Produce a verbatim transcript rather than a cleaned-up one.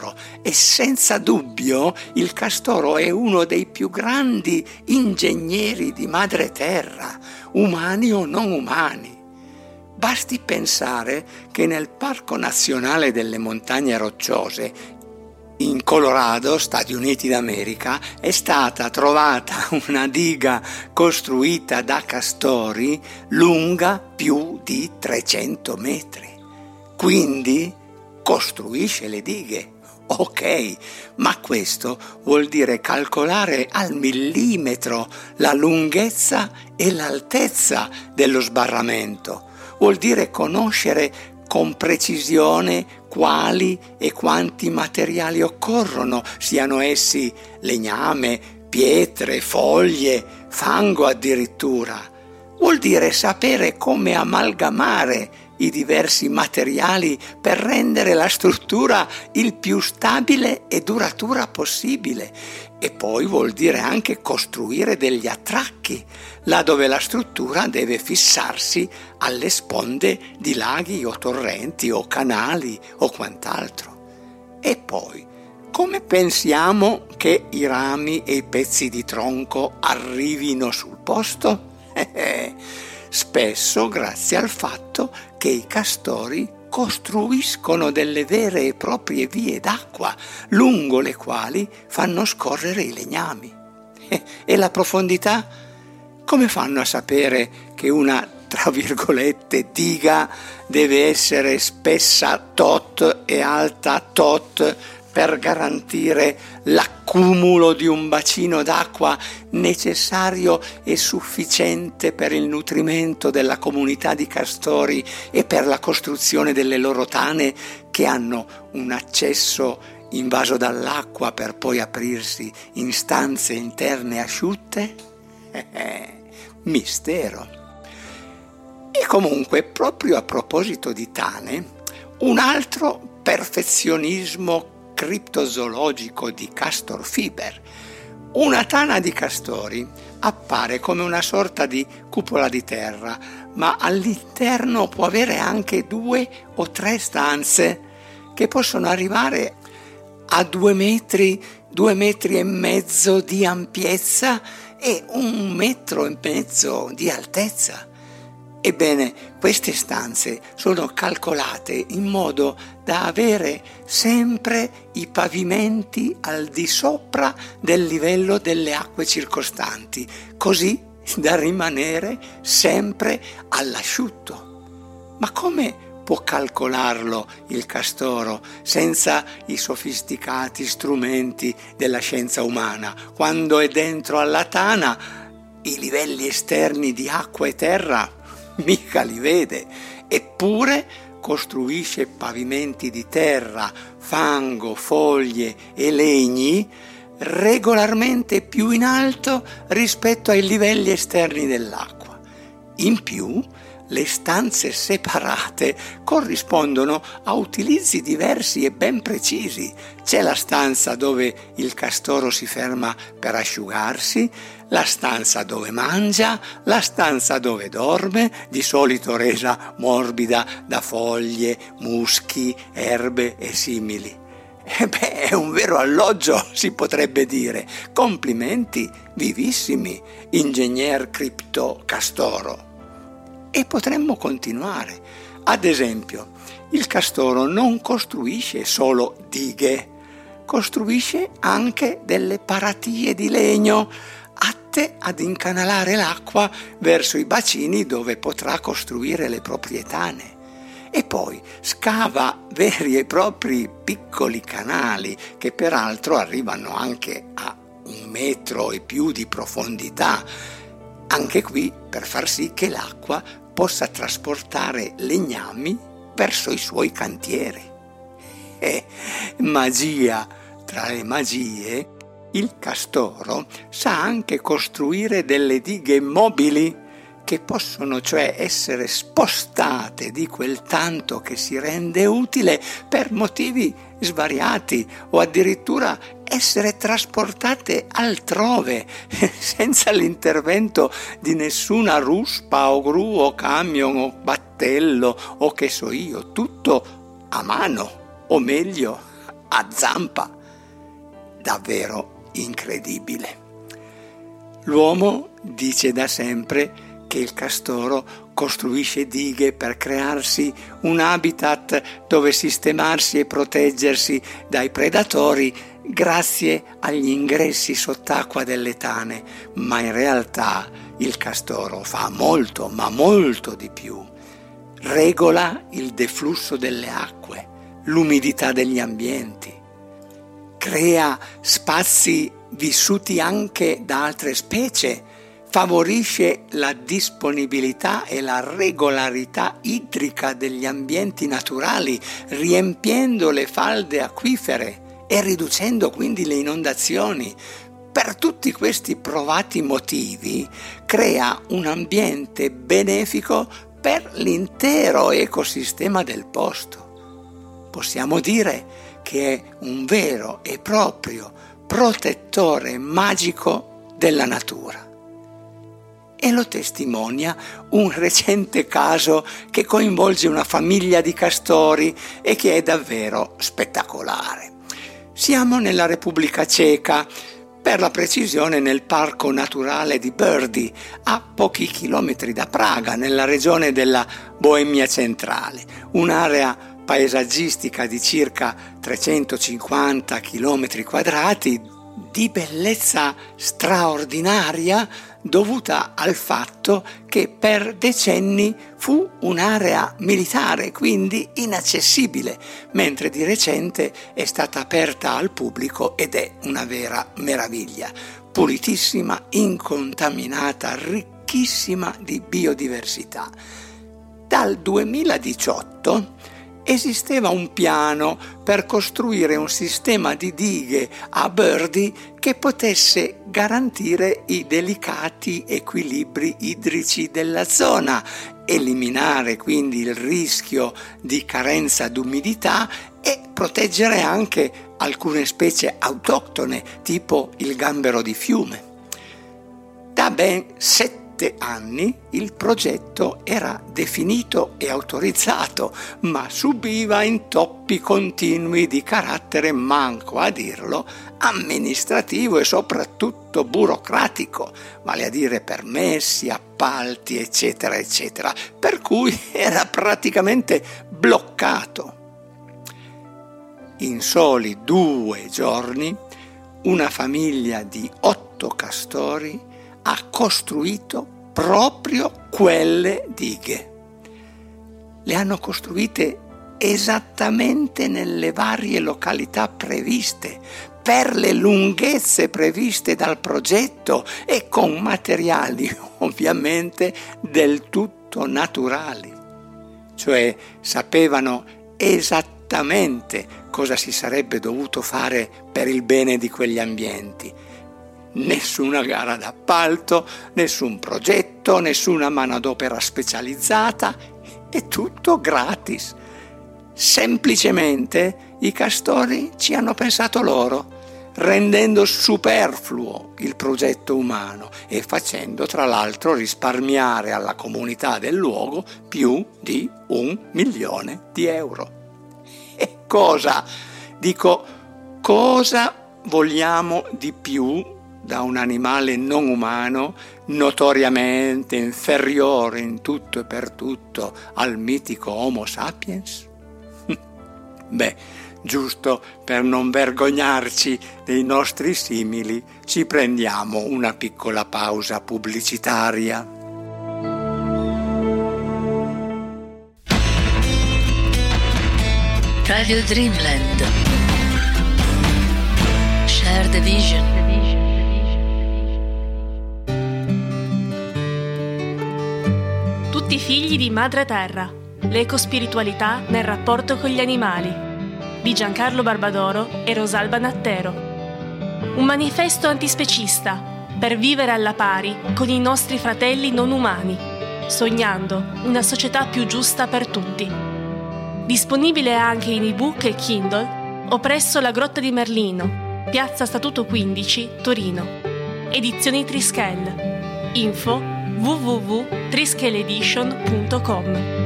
castoro e senza dubbio il castoro è uno dei più grandi ingegneri di madre terra, umani o non umani. Basti pensare che nel Parco Nazionale delle Montagne Rocciose in Colorado, Stati Uniti d'America, è stata trovata una diga costruita da castori lunga più di trecento metri. Quindi costruisce le dighe. Ok, ma questo vuol dire calcolare al millimetro la lunghezza e l'altezza dello sbarramento. Vuol dire conoscere con precisione quali e quanti materiali occorrono, siano essi legname, pietre, foglie, fango addirittura. Vuol dire sapere come amalgamare i diversi materiali per rendere la struttura il più stabile e duratura possibile. E poi vuol dire anche costruire degli attracchi, là dove la struttura deve fissarsi alle sponde di laghi o torrenti o canali o quant'altro. E poi, come pensiamo che i rami e i pezzi di tronco arrivino sul posto? Spesso grazie al fatto che i castori costruiscono delle vere e proprie vie d'acqua lungo le quali fanno scorrere i legnami. E la profondità? Come fanno a sapere che una, tra virgolette, diga deve essere spessa tot e alta tot per garantire l'accumulo di un bacino d'acqua necessario e sufficiente per il nutrimento della comunità di castori e per la costruzione delle loro tane che hanno un accesso invaso dall'acqua per poi aprirsi in stanze interne asciutte? Mistero. E comunque, proprio a proposito di tane, un altro perfezionismo criptozoologico di Castor Fiber. Una tana di castori appare come una sorta di cupola di terra, ma all'interno può avere anche due o tre stanze che possono arrivare a due metri, due metri e mezzo di ampiezza e un metro e mezzo di altezza. Ebbene, queste stanze sono calcolate in modo da avere sempre i pavimenti al di sopra del livello delle acque circostanti, così da rimanere sempre all'asciutto. Ma come può calcolarlo il castoro senza i sofisticati strumenti della scienza umana, quando è dentro alla tana i livelli esterni di acqua e terra mica li vede, eppure costruisce pavimenti di terra, fango, foglie e legni regolarmente più in alto rispetto ai livelli esterni dell'acqua. In più, le stanze separate corrispondono a utilizzi diversi e ben precisi. C'è la stanza dove il castoro si ferma per asciugarsi, la stanza dove mangia, la stanza dove dorme, di solito resa morbida da foglie, muschi, erbe e simili. E beh, è un vero alloggio, si potrebbe dire. Complimenti, vivissimi, ingegner cripto castoro. E potremmo continuare. Ad esempio, il castoro non costruisce solo dighe, costruisce anche delle paratie di legno atte ad incanalare l'acqua verso i bacini dove potrà costruire le proprie tane. E poi scava veri e propri piccoli canali che peraltro arrivano anche a un metro e più di profondità, anche qui per far sì che l'acqua possa trasportare legnami verso i suoi cantieri. E magia tra le magie, il castoro sa anche costruire delle dighe mobili che possono cioè essere spostate di quel tanto che si rende utile per motivi svariati o addirittura essere trasportate altrove senza l'intervento di nessuna ruspa o gru o camion o battello o che so io, tutto a mano o meglio a zampa. Davvero incredibile. L'uomo dice da sempre che il castoro costruisce dighe per crearsi un habitat dove sistemarsi e proteggersi dai predatori grazie agli ingressi sott'acqua delle tane, ma in realtà il castoro fa molto, ma molto di più. Regola il deflusso delle acque, l'umidità degli ambienti, crea spazi vissuti anche da altre specie, favorisce la disponibilità e la regolarità idrica degli ambienti naturali, riempiendo le falde acquifere e riducendo quindi le inondazioni. Per tutti questi provati motivi crea un ambiente benefico per l'intero ecosistema del posto. Possiamo dire che è un vero e proprio protettore magico della natura. E lo testimonia un recente caso che coinvolge una famiglia di castori e che è davvero spettacolare. Siamo nella Repubblica Ceca, per la precisione nel Parco Naturale di Brdy, a pochi chilometri da Praga, nella regione della Boemia centrale, un'area paesaggistica di circa trecentocinquanta chilometri quadrati di bellezza straordinaria, dovuta al fatto che per decenni fu un'area militare, quindi inaccessibile, mentre di recente è stata aperta al pubblico ed è una vera meraviglia, pulitissima, incontaminata, ricchissima di biodiversità. Dal duemiladiciotto esisteva un piano per costruire un sistema di dighe a Brdy che potesse garantire i delicati equilibri idrici della zona, eliminare quindi il rischio di carenza d'umidità e proteggere anche alcune specie autoctone, tipo il gambero di fiume. Da ben sette anni il progetto era definito e autorizzato, ma subiva intoppi continui di carattere, manco a dirlo, amministrativo e soprattutto burocratico, vale a dire permessi, appalti, eccetera, eccetera, per cui era praticamente bloccato. In soli due giorni una famiglia di otto castori ha costruito proprio quelle dighe. Le hanno costruite esattamente nelle varie località previste, per le lunghezze previste dal progetto e con materiali ovviamente del tutto naturali. Cioè sapevano esattamente cosa si sarebbe dovuto fare per il bene di quegli ambienti. Nessuna gara d'appalto, nessun progetto, nessuna manodopera specializzata, è tutto gratis. Semplicemente i castori ci hanno pensato loro, rendendo superfluo il progetto umano e facendo tra l'altro risparmiare alla comunità del luogo più di un milione di euro. E cosa? Dico, cosa vogliamo di più da un animale non umano notoriamente inferiore in tutto e per tutto al mitico Homo sapiens? Beh, giusto per non vergognarci dei nostri simili, ci prendiamo una piccola pausa pubblicitaria. Radio Dreamland. Share the vision. Tutti figli di Madre Terra. L'ecospiritualità nel rapporto con gli animali. Di Giancarlo Barbadoro e Rosalba Nattero. Un manifesto antispecista per vivere alla pari con i nostri fratelli non umani, sognando una società più giusta per tutti. Disponibile anche in ebook e Kindle o presso la Grotta di Merlino, Piazza Statuto quindici, Torino. Edizioni Trischel. Info w w w punto trischeledition punto com.